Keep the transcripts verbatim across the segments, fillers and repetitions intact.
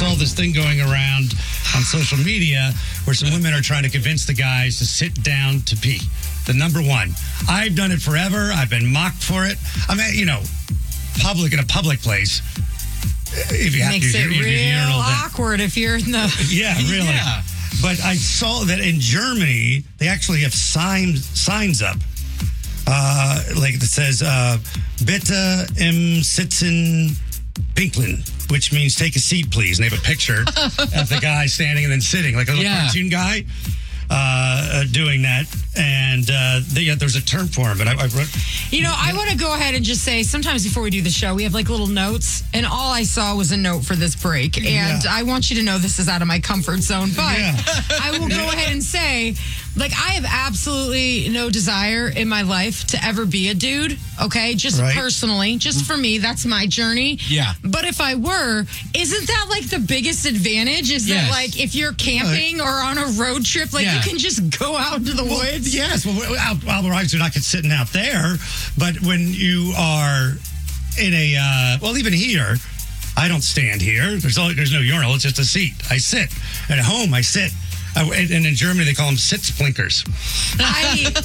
saw this thing going around on social media where some women are trying to convince the guys to sit down to pee. The number one. I've done it forever. I've been mocked for it. I mean, you know, public in a public place. If you have Makes to, it you, real you know, awkward if you're in the... Yeah, really. Yeah. But I saw that in Germany, they actually have signs signs up. Uh, like that says, uh, Bitte im Sitzen pinkeln, which means take a seat, please. And they have a picture of the guy standing and then sitting, like a little Yeah. cartoon guy uh, uh, doing that. And uh, they, yeah, there's a term for him. But I, I wrote, You know, I want to go ahead and just say, sometimes before we do the show, we have like little notes, and all I saw was a note for this break. And Yeah. I want you to know this is out of my comfort zone, but Yeah. I will go ahead and say, like, I have absolutely no desire in my life to ever be a dude, okay? Just Right. personally, just for me, that's my journey. Yeah. But if I were, isn't that like the biggest advantage? Is Yes. that like if you're camping or on a road trip, like Yeah. you can just go out into the woods? Yes, well, Al- Albert Einstein, not sitting out there, but when you are in a, uh, well, even here, I don't stand here. There's only, there's no urinal. It's just a seat. I sit. At home, I sit. I, and, and in Germany, they call them sitz-blinkers. I,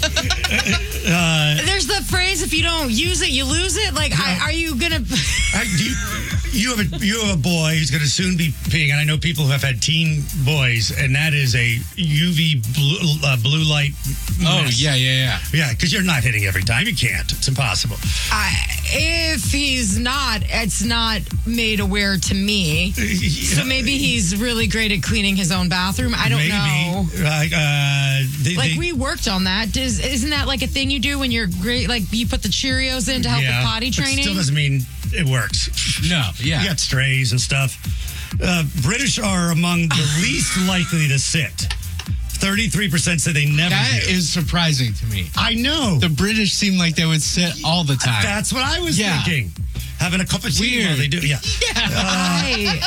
there's the phrase, if you don't use it, you lose it. Like, I, are you going to... I, do you, you have a you have a boy who's going to soon be peeing, and I know people who have had teen boys, and that is a U V blue, uh, blue light Oh, mess. yeah, yeah, yeah. Yeah, because you're not hitting every time. You can't. It's impossible. I, if he's not, it's not made aware to me. So maybe he's really great at cleaning his own bathroom. I don't Maybe. know. Like, uh, they, Like, they- we worked on that. Does, isn't that like a thing you do when you're great? Like, you put the Cheerios in to help yeah, with potty but training? still doesn't mean it works. No, yeah. You got strays and stuff. Uh, British are among the least likely to sit. thirty-three percent say they never That do. is surprising to me. I know. The British seem like they would sit all the time. That's what I was Yeah. thinking. Having a cup of tea while Weird. they do. Yeah. I,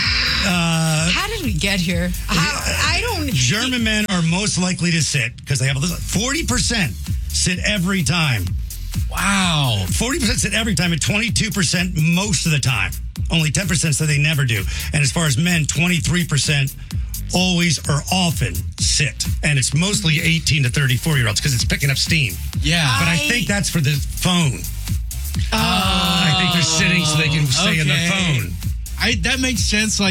Uh, how did we get here? How, I don't... German men are most likely to sit because they have a forty percent sit every time. Wow. forty percent sit every time and twenty-two percent most of the time. Only ten percent say they never do. And as far as men, twenty-three percent always or often sit. And it's mostly eighteen to thirty-four year olds because it's picking up steam. Yeah. But I I- think that's for the phone. I think they're sitting so they can stay in okay. the phone. I, that makes sense. Like,